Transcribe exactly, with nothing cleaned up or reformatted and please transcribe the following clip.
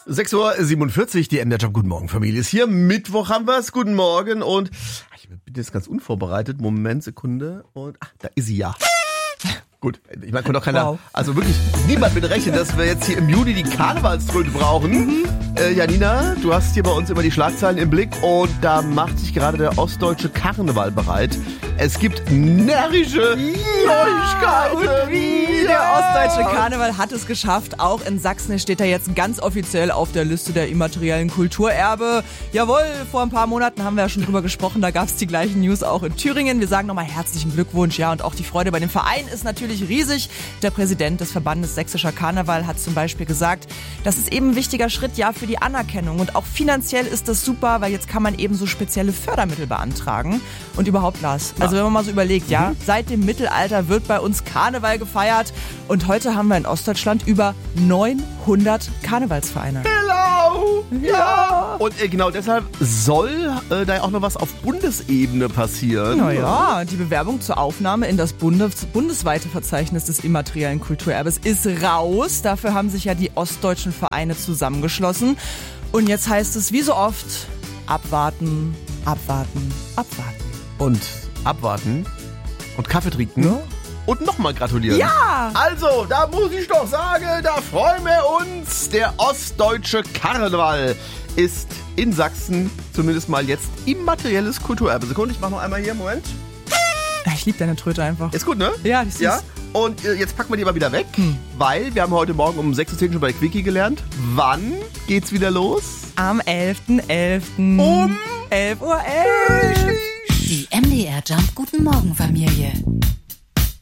sechs Uhr siebenundvierzig, die M D R Job. Guten Morgen, Familie. Ist hier. Mittwoch haben wir's. Guten Morgen. Und ich bin jetzt ganz unvorbereitet. Moment, Sekunde. Und ach, da ist sie ja. Gut, ich meine, konnte auch keiner, wow. also wirklich niemand mit rechnen, dass wir jetzt hier im Juni die Karnevalströte brauchen. Mhm. Äh, Janina, du hast hier bei uns immer die Schlagzeilen im Blick und da macht sich gerade der ostdeutsche Karneval bereit. Es gibt närrische ja, Neuigkeiten. Und wie? Der ostdeutsche Karneval hat es geschafft. Auch in Sachsen steht er jetzt ganz offiziell auf der Liste der immateriellen Kulturerbe. Jawohl, vor ein paar Monaten haben wir ja schon drüber gesprochen, da gab es die gleichen News auch in Thüringen. Wir sagen nochmal herzlichen Glückwunsch, ja, und auch die Freude bei dem Verein ist natürlich riesig. Der Präsident des Verbandes Sächsischer Karneval hat zum Beispiel gesagt, das ist eben ein wichtiger Schritt ja für die Anerkennung und auch finanziell ist das super, weil jetzt kann man eben so spezielle Fördermittel beantragen und überhaupt Lars. Also wenn man mal so überlegt, mhm. ja, seit dem Mittelalter wird bei uns Karneval gefeiert und heute haben wir in Ostdeutschland über neunhundert Karnevalsvereine. Hello! Ja! Und äh, genau deshalb soll äh, da ja auch noch was auf Bundesebene passieren. Naja, die Bewerbung zur Aufnahme in das Bundes- bundesweite Verzeichnis des immateriellen Kulturerbes ist raus. Dafür haben sich ja die ostdeutschen Vereine zusammengeschlossen. Und jetzt heißt es wie so oft, abwarten, abwarten, abwarten. Und abwarten und Kaffee trinken. Ja. Und nochmal gratulieren. Ja! Also, da muss ich doch sagen, da freuen wir uns. Der ostdeutsche Karneval ist in Sachsen zumindest mal jetzt immaterielles Kulturerbe. Sekunde, ich mach noch einmal hier, Moment. Ich liebe deine Tröte einfach. Ist gut, ne? Ja, die ist süß. Ja? Und äh, jetzt packen wir die mal wieder weg, hm. weil wir haben heute Morgen um sechs Uhr zehn schon bei Quickie gelernt. Wann geht's wieder los? Am elften elften Um elf Uhr elf. Die M D R Jump Guten Morgen Familie.